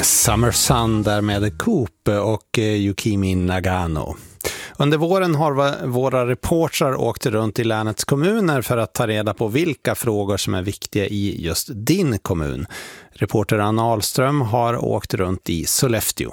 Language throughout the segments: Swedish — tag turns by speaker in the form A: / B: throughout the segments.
A: Summer Sun där med Coop och Yukimi Nagano. Under våren har våra reportrar åkt runt i länets kommuner för att ta reda på vilka frågor som är viktiga i just din kommun. Reporter Anna Ahlström har åkt runt i Sollefteå.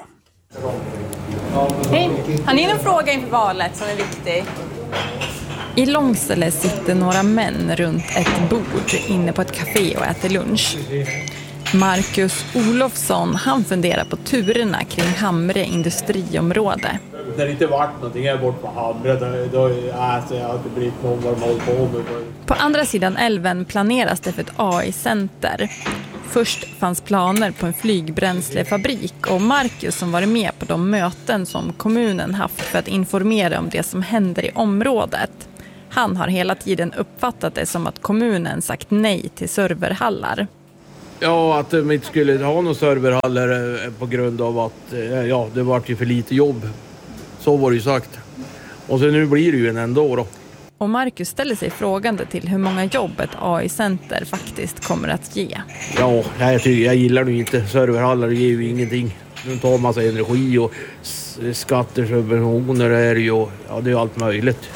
B: Hej, har ni någon fråga inför valet som är viktig?
C: I Långsele sitter några män runt ett bord inne på ett café och äter lunch. Marcus Olofsson, han funderar på turerna kring Hamre industriområde.
D: När det inte varit någonting här bort på Hamre, då har det blivit någon vad de håller på med.
C: På andra sidan älven planeras det för ett AI-center. Först fanns planer på en flygbränslefabrik och Marcus som varit med på de möten som kommunen haft för att informera om det som händer i området. Han har hela tiden uppfattat det som att kommunen sagt nej till serverhallar.
D: Ja, att de inte skulle ha någon serverhallar på grund av att det var ju för lite jobb. Så var det ju sagt. Och så nu blir det ju en ändå då.
C: Och Marcus ställer sig frågande till hur många jobb ett AI-center faktiskt kommer att ge.
D: Ja, jag gillar nu inte serverhallar, det ger ju ingenting. De tar massa energi och skatter, subventioner är ju, ja det är allt möjligt.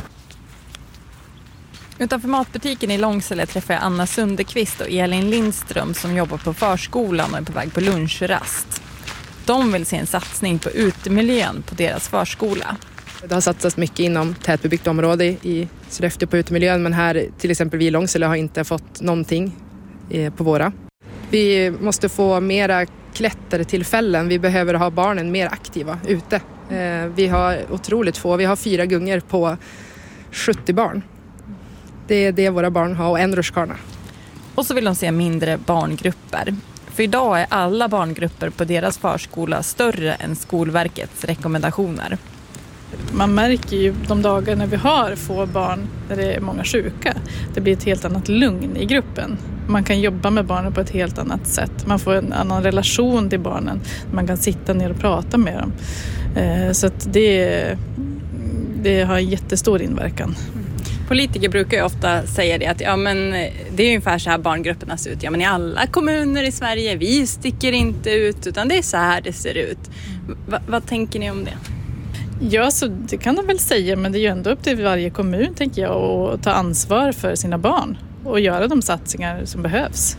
C: Utanför matbutiken i Långsele träffar jag Anna Sunderqvist och Elin Lindström som jobbar på förskolan och är på väg på lunchrast. De vill se en satsning på utemiljön på deras förskola.
E: Det har satsats mycket inom tätbebyggt område i Sollefteå på utemiljön, men här till exempel vi i Långsele har inte fått någonting på våra. Vi måste få mera klättertillfällen, vi behöver ha barnen mer aktiva ute. Vi har otroligt få, vi har 4 gungor på 70 barn. Det är det våra barn har och en rutschkana.
C: Och så vill de se mindre barngrupper. För idag är alla barngrupper på deras förskola större än Skolverkets rekommendationer.
B: Man märker ju de dagar när vi har få barn där det är många sjuka. Det blir ett helt annat lugn i gruppen. Man kan jobba med barnen på ett helt annat sätt. Man får en annan relation till barnen. Man kan sitta ner och prata med dem. Så att det har jättestor inverkan.
C: Politiker brukar ju ofta säga det att det är ungefär så här barngrupperna ser ut. Ja, men i alla kommuner i Sverige, vi sticker inte ut utan det är så här det ser ut. Vad tänker ni om det?
B: Ja, så det kan de väl säga, men det är ju ändå upp till varje kommun tänker jag att ta ansvar för sina barn och göra de satsningar som behövs.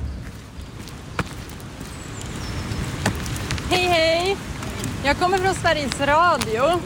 C: Hej, hej! Jag kommer från Sveriges Radio.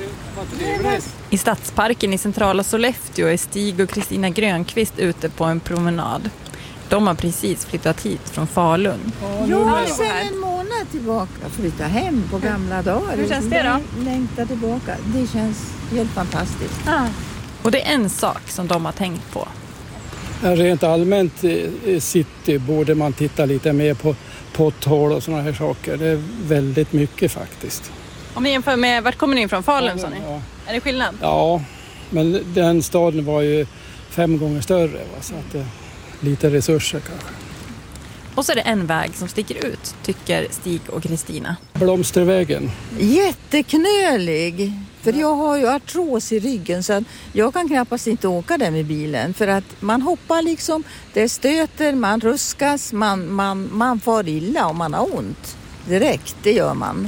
C: I Stadsparken i centrala Sollefteå är Stig och Kristina Grönqvist ute på en promenad. De har precis flyttat hit från Falun.
F: Jag har sedan en månad tillbaka flyttat hem på gamla dagar.
C: Hur känns det då?
F: Längtar tillbaka. Det känns helt fantastiskt.
C: Och det är en sak som de har tänkt på.
G: Rent allmänt i city borde man titta lite mer på potthål och sådana här saker. Det är väldigt mycket faktiskt.
C: Om ni jämför med, vart kommer ni från? Falun sa ni?
G: Ja.
C: Är det skillnad?
G: Ja, men den staden var ju 5 gånger större. Så att det lite resurser kanske.
C: Och så är det en väg som sticker ut, tycker Stig och Kristina.
G: Blomstervägen.
F: Jätteknölig. För jag har ju artros i ryggen så att jag kan knappast inte åka där med bilen. För att man hoppar liksom, det stöter, man ruskas, man får illa och man har ont. Direkt, det gör man.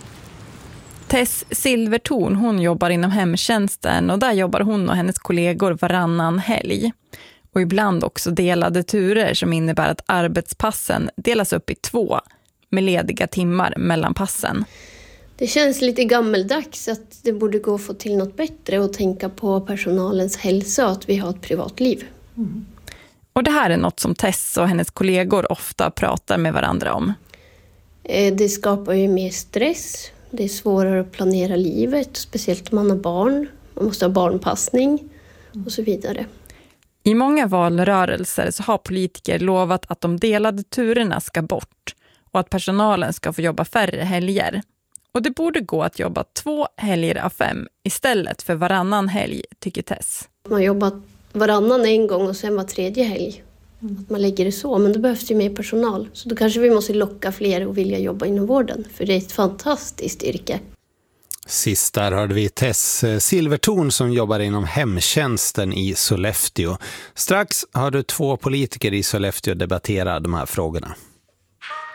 C: Tess Silvertorn, hon jobbar inom hemtjänsten och där jobbar hon och hennes kollegor varannan helg. Och ibland också delade turer som innebär att arbetspassen delas upp i 2 med lediga timmar mellan passen.
H: Det känns lite gammeldags att det borde gå att få till något bättre och tänka på personalens hälsa och att vi har ett privatliv.
C: Mm. Och det här är något som Tess och hennes kollegor ofta pratar med varandra om.
H: Det skapar ju mer stress. Det är svårare att planera livet, speciellt om man har barn. Man måste ha barnpassning och så vidare.
C: I många valrörelser så har politiker lovat att de delade turerna ska bort och att personalen ska få jobba färre helger. Och det borde gå att jobba 2 helger av 5 istället för varannan helg, tycker Tess.
H: Man jobbar varannan en gång och sen var 3:e helg. Att man lägger det så, men då behövs ju mer personal. Så då kanske vi måste locka fler och vilja jobba inom vården. För det är ett fantastiskt yrke.
A: Sist där hörde vi Tess Silvertorn som jobbar inom hemtjänsten i Sollefteå. Strax har du 2 politiker i Sollefteå debattera de här frågorna.